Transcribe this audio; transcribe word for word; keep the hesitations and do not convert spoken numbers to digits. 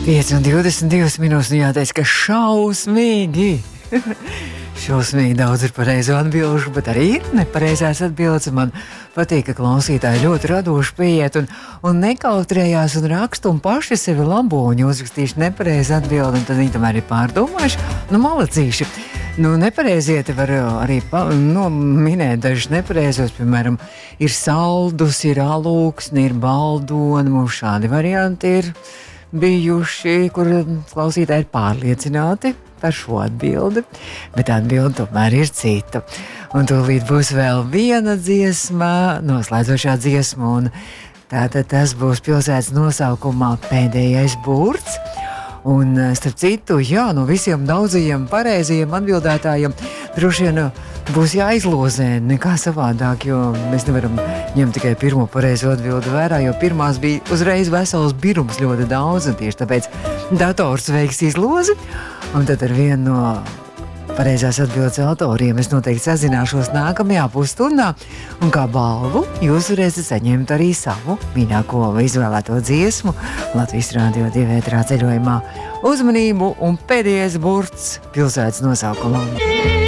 pieci un divdesmit divas minūtes, nu jāteic, ka šausmīgi. Šausmīgi daudz ir pareizo atbilžu, bet arī ir nepareizās atbildes. Man patīk, ka klausītāji ļoti radoši pieiet un, un nekautrējās un raksta un paši sevi labo un uzrakstījuši nepareizi atbildi, un tad viņi tomēr ir pārdomājuši. Nu, malacīši. Nu, nepareizieti var arī pa, nu, minēt dažus nepareizos, piemēram, ir saldus, ir alūksni, ir baldoni, mums šādi varianti ir bijuši, kur klausītāji ir pārliecināti par šo atbildi, bet atbildi tomēr ir cita. Un tūlīt būs vēl viena dziesma, noslēdzošā dziesma, un tātad tas būs pilsētas nosaukumā Pēdējais burts. Un, starp citu, jā, no visiem daudzajiem pareizajiem atbildētājiem droši vien būs jāizlozē nekā savādāk, jo mēs nevaram ņemt tikai pirmo pareizo atbildi vērā, jo pirmās bija uzreiz vesels birums ļoti daudz, un tieši tāpēc dators veiks izlozi, un tad ar vienu no pareizās atbildes autoriem es noteikti sazināšos nākamajā pusstundā, un kā balvu jūs varēsiet saņemt arī savu mīļāko izvēlēto dziesmu Latvijas Rādio divi ēterā ceļojumā. Uzmanību un Pēdējais burts pilsētas nosaukumā.